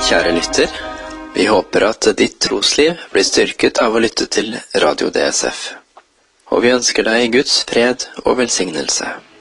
kjære lytter. Vi håper at ditt trosliv blir styrket av å lytte til Radio DSF. Og vi ønsker deg Guds fred og velsignelse.